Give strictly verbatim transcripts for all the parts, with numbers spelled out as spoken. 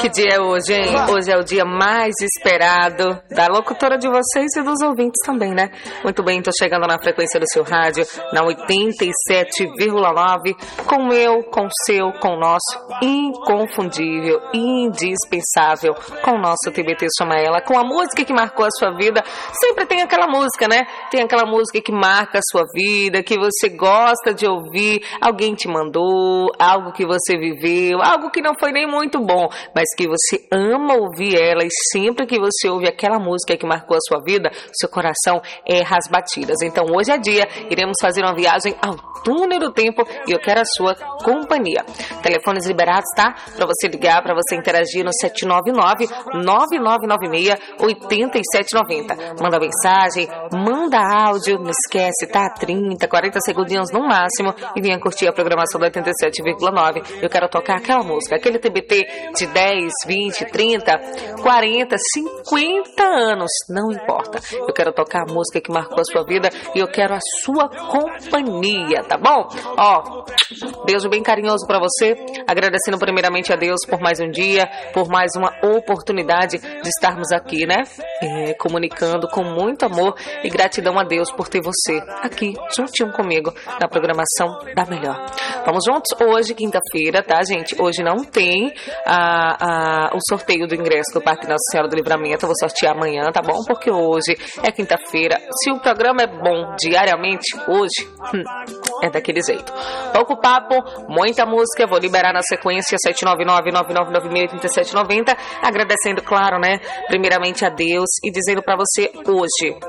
Que dia é hoje, hein? Hoje é o dia mais esperado da locutora de vocês e dos ouvintes também, né? Muito bem, tô chegando na frequência do seu rádio, na oitenta e sete vírgula nove, com eu, com o seu, com o nosso, inconfundível, indispensável, com o nosso T B T Chama Ela, com a música que marcou a sua vida. Sempre tem aquela música, né? Tem aquela música que marca a sua vida, que você gosta de ouvir, alguém te mandou, algo que você viveu, algo que não foi nem muito bom, mas que você ama ouvir ela, e sempre que você ouve aquela música que marcou a sua vida, seu coração erra as batidas. Então hoje é dia, iremos fazer uma viagem ao túnel do tempo e eu quero a sua companhia. Telefones liberados, tá? Para você ligar, para você interagir no sete nove nove, nove nove nove seis, oito sete nove zero. Manda mensagem, manda áudio, não esquece, tá? trinta, quarenta segundinhos no máximo e venha curtir a programação do oitenta e sete vírgula nove. Eu quero tocar aquela música, aquele T B T de dez, vinte, trinta, quarenta, cinquenta anos, não importa. Eu quero tocar a música que marcou a sua vida e eu quero a sua companhia, tá bom? Ó, beijo bem carinhoso pra você, agradecendo primeiramente a Deus por mais um dia, por mais uma oportunidade de estarmos aqui, né? É, comunicando com muito amor e gratidão a Deus por ter você aqui juntinho comigo na programação da Melhor. Vamos juntos? Hoje, quinta-feira, tá, gente? Hoje não tem a, a, o sorteio do ingresso do Parque Nossa Senhora do Livramento. Eu vou sortear amanhã, tá bom? Porque hoje é quinta-feira. Se o programa é bom diariamente, hoje hum, é daquele jeito. Pouco papo, muita música. Vou liberar na sequência sete nove nove, nove nove nove seis, oito sete nove zero. Agradecendo, claro, né? Primeiramente a Deus e dizendo pra você hoje: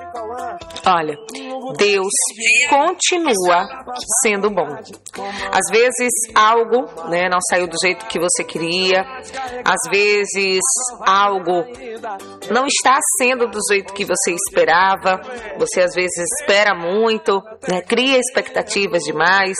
olha, Deus continua sendo bom. Às vezes algo, né, não saiu do jeito que você queria. Às vezes algo não está sendo do jeito que você esperava. Você às vezes espera muito, né, cria expectativas demais.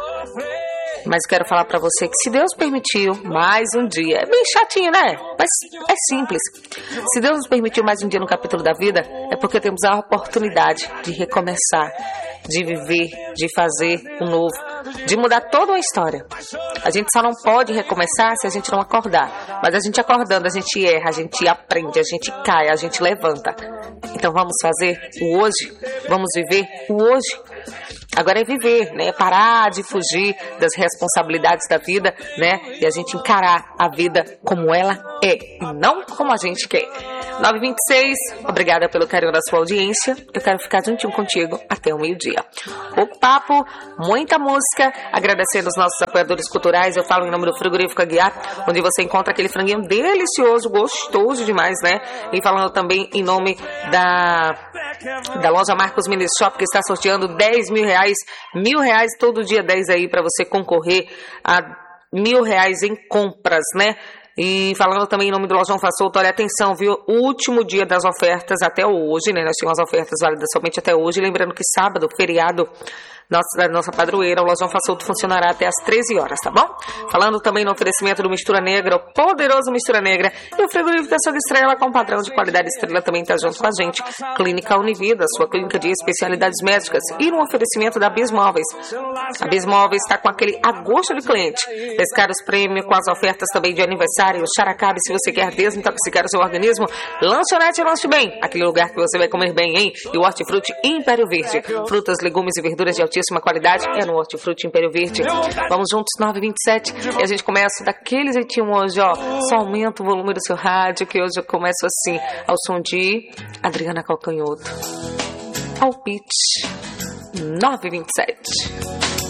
Mas quero falar pra você que se Deus permitiu mais um dia, é bem chatinho, né? Mas é simples. Se Deus nos permitiu mais um dia no capítulo da vida, é porque temos a oportunidade de recomeçar, de viver, de fazer o novo, de mudar toda a história. A gente só não pode recomeçar se a gente não acordar. Mas a gente acordando, a gente erra, a gente aprende, a gente cai, a gente levanta. Então vamos fazer o hoje, vamos viver o hoje. Agora é viver, né? Parar de fugir das responsabilidades da vida, né? E a gente encarar a vida como ela é e não como a gente quer. nove e vinte e seis, obrigada pelo carinho da sua audiência. Eu quero ficar juntinho contigo até o meio-dia. Pouco papo, muita música. Agradecendo os nossos apoiadores culturais. Eu falo em nome do Frigorífico Aguiar, onde você encontra aquele franguinho delicioso, gostoso demais, né? E falando também em nome da... da loja Marcos Mini Shop, que está sorteando dez mil reais, mil reais todo dia dez aí para você concorrer a mil reais em compras, né? E falando também em nome do Lojão Façouto, olha, atenção, viu? Último dia das ofertas até hoje, né? Nós tínhamos as ofertas válidas somente até hoje. Lembrando que sábado, feriado, nossa, nossa padroeira, o Lojão Façouto funcionará até às treze horas, tá bom? Falando também no oferecimento do Mistura Negra, o poderoso Mistura Negra, e o frigorífico da Açougue Estrela, com padrão de qualidade estrela, também está junto com a gente. Clínica Univida, sua clínica de especialidades médicas, e no oferecimento da Bismóveis. A Bismóveis está com aquele agosto de cliente. Pescados Prêmio, com as ofertas também de aniversário, Characabe, se você quer desintoxicar o seu organismo. Lanchonete Lanche Bem, aquele lugar que você vai comer bem, hein? E o Hortifruti Império Verde, frutas, legumes e verduras de altíssima qualidade é no Hortifruti Império Verde. Vamos juntos, nove e vinte e sete, e a gente começa daquele jeitinho hoje, ó. Só aumenta o volume do seu rádio, que hoje eu começo assim, ao som de Adriana Calcanhoto. Palpite nove e vinte e sete.